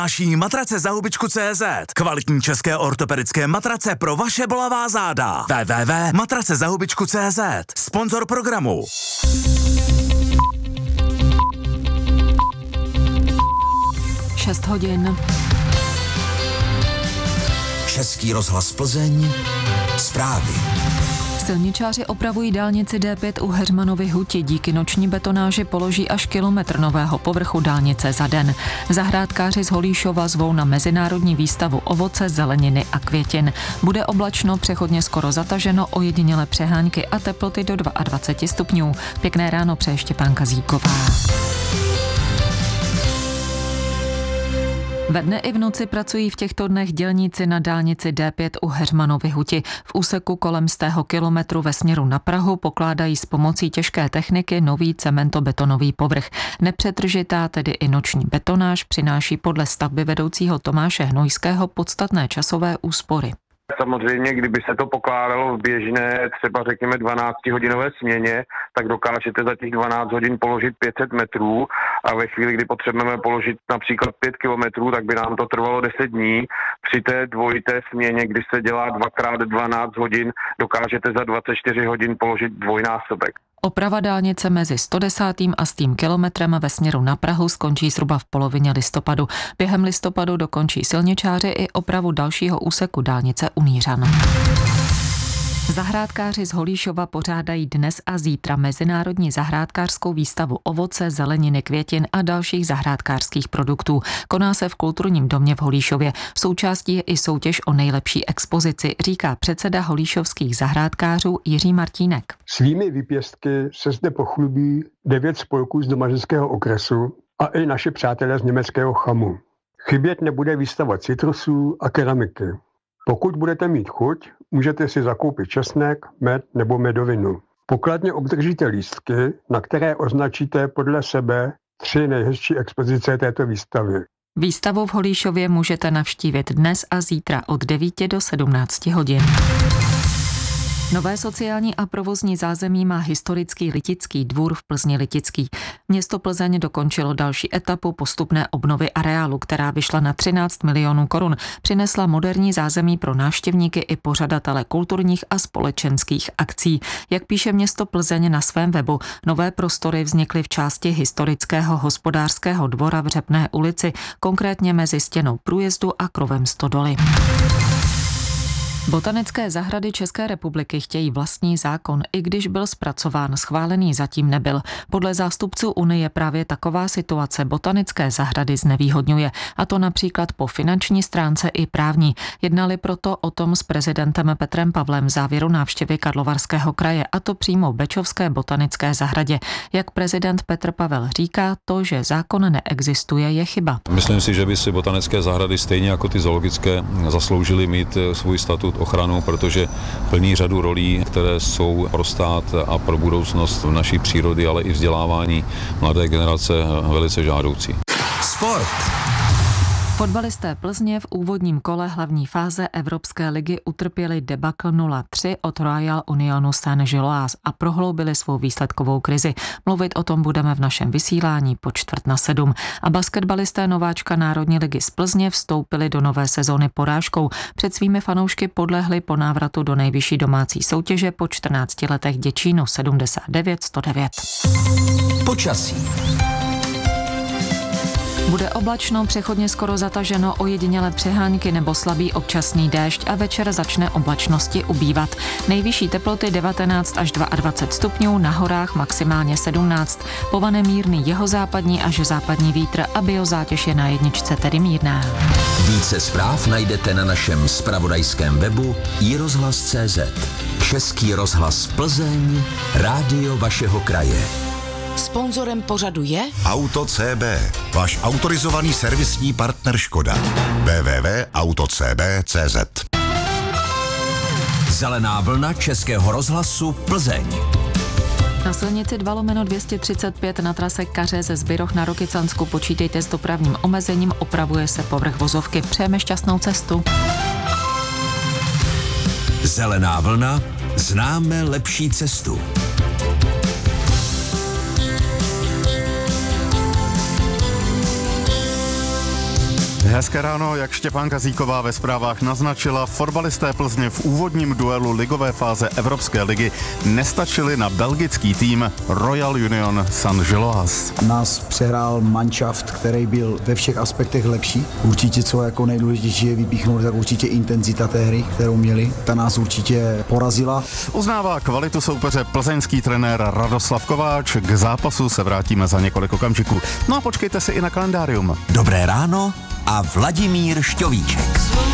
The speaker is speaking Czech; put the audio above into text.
Naší matrace za hubičku.cz. Kvalitní české ortopedické matrace pro vaše bolavá záda. www.matracezahubičku.cz. Sponzor programu. Šest hodin. Český rozhlas Plzeň. Zprávy. Silničáři opravují dálnici D5 u Heřmanovy Huti. Díky noční betonáži položí až kilometr nového povrchu dálnice za den. Zahrádkáři z Holíšova zvou na mezinárodní výstavu ovoce, zeleniny a květin. Bude oblačno, přechodně skoro zataženo, ojedinělé přehánky a teploty do 22 stupňů. Pěkné ráno přeje Štěpánka Zíková. Ve dne i v noci pracují v těchto dnech dělníci na dálnici D5 u Heřmanovy Huti. V úseku kolem 100 kilometru ve směru na Prahu pokládají s pomocí těžké techniky nový cementobetonový povrch. Nepřetržitá, tedy i noční betonáž, přináší podle stavby vedoucího Tomáše Hnojského podstatné časové úspory. Samozřejmě, kdyby se to pokládalo v běžné, třeba řekněme 12-hodinové směně, tak dokážete za těch 12 hodin položit 500 metrů a ve chvíli, kdy potřebujeme položit například 5 kilometrů, tak by nám to trvalo 10 dní. Při té dvojité směně, kdy se dělá 2x12 hodin, dokážete za 24 hodin položit dvojnásobek. Oprava dálnice mezi 110. a 100. kilometrem ve směru na Prahu skončí zhruba v polovině listopadu. Během listopadu dokončí silničáři i opravu dalšího úseku dálnice u Nířan. Zahrádkáři z Holíšova pořádají dnes a zítra mezinárodní zahrádkářskou výstavu ovoce, zeleniny, květin a dalších zahrádkářských produktů. Koná se v Kulturním domě v Holíšově. Součástí je i soutěž o nejlepší expozici, říká předseda holíšovských zahrádkářů Jiří Martínek. Svými výpěstky se zde pochlubí 9 spolků z domažlického okresu a i naši přátelé z německého Chamu. Chybět nebude výstava citrusů a keramiky. Pokud budete mít chuť, můžete si zakoupit česnek, med nebo medovinu. Pokladně obdržíte lístky, na které označíte podle sebe 3 nejhezčí expozice této výstavy. Výstavu v Holíšově můžete navštívit dnes a zítra od 9 do 17 hodin. Nové sociální a provozní zázemí má historický Litický dvůr v Plzni Litický. Město Plzeň dokončilo další etapu postupné obnovy areálu, která vyšla na 13 milionů korun. Přinesla moderní zázemí pro návštěvníky i pořadatele kulturních a společenských akcí. Jak píše město Plzeň na svém webu, nové prostory vznikly v části historického hospodářského dvora v Řepné ulici, konkrétně mezi stěnou průjezdu a krovem stodoly. Botanické zahrady České republiky chtějí vlastní zákon, i když byl zpracován, schválený zatím nebyl. Podle zástupců Unie právě taková situace botanické zahrady znevýhodňuje, a to například po finanční stránce i právní. Jednali proto o tom s prezidentem Petrem Pavlem v závěru návštěvy Karlovarského kraje, a to přímo v Bečovské botanické zahradě. Jak prezident Petr Pavel říká, to, že zákon neexistuje, je chyba. Myslím si, že by si botanické zahrady stejně jako ty zoologické zasloužily mít svůj statut ochranu, protože plní řadu rolí, které jsou pro stát a pro budoucnost naší přírody, ale i vzdělávání mladé generace velice žádoucí. Sport. Fotbalisté Plzně v úvodním kole hlavní fáze Evropské ligy utrpěli debakl 0-3 od Royal Unionu Saint-Gilloise a prohloubili svou výsledkovou krizi. Mluvit o tom budeme v našem vysílání po 6:45. A basketbalisté nováčka Národní ligy z Plzně vstoupili do nové sezóny porážkou. Před svými fanoušky podlehli po návratu do nejvyšší domácí soutěže po 14 letech Děčínu 79-109. Počasí. Bude oblačno, přechodně skoro zataženo, ojedinělé přehánky nebo slabý občasný déšť a večer začne oblačnosti ubývat. Nejvyšší teploty 19 až 22 stupňů, na horách maximálně 17. Povane mírný jihozápadní až západní vítr a biozátěž je na jedničce tedy mírná. Více zpráv najdete na našem zpravodajském webu iRozhlas.cz. Český rozhlas Plzeň, rádio vašeho kraje. Sponzorem pořadu je Auto CB, váš autorizovaný servisní partner Škoda. www.autocb.cz. Zelená vlna Českého rozhlasu Plzeň. Na silnici 2/235 na trase Kaře ze Zbyroch na Rokycansku počítejte s dopravním omezením, opravuje se povrch vozovky. Přejeme šťastnou cestu. Zelená vlna, známe lepší cestu. Hezké ráno, jak Štěpánka Zíková ve zprávách naznačila, fotbalisté Plzně v úvodním duelu ligové fáze Evropské ligy nestačili na belgický tým Royal Union Saint-Gilloise. Nás přehrál manšaft, který byl ve všech aspektech lepší. Určitě, co jako nejdůležitější je vypíchnout, tak určitě intenzita té hry, kterou měli. Ta nás určitě porazila. Uznává kvalitu soupeře plzeňský trenér Radoslav Kováč. K zápasu se vrátíme za několik okamžiků. No a počkejte si i na kalendárium. Dobré ráno a Vladimír Šťovíček.